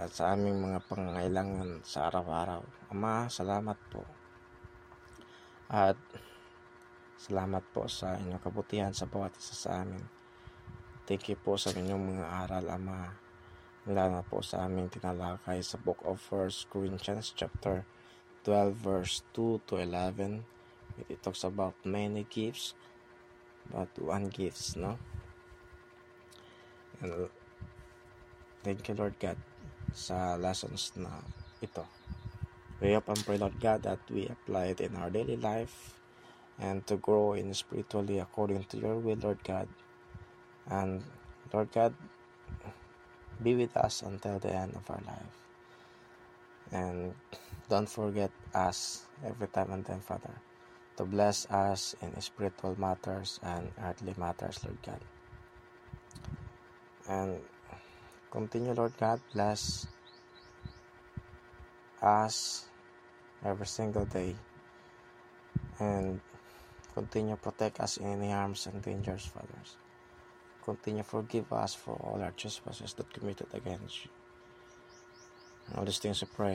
at sa aming mga pangangailangan sa araw-araw. Ama, salamat po. At salamat po sa inyong kabutihan sa bawat isa sa amin. Thank you po sa inyong mga aral, Ama. Mula na po sa aming tinalakay sa Book of 1 Corinthians chapter 12 verse 2 to 11. It talks about many gifts, but one gives, no? And thank you, Lord God, sa lessons na ito. We hope and pray, Lord God, that we apply it in our daily life and to grow in spiritually according to your will, Lord God. And Lord God, be with us until the end of our life. And don't forget us every time and then, Father, to bless us in spiritual matters and earthly matters, Lord God. And continue, Lord God, bless us every single day. And continue protect us in any harms and dangers, Father. Continue forgive us for all our trespasses that committed against you. And all these things I pray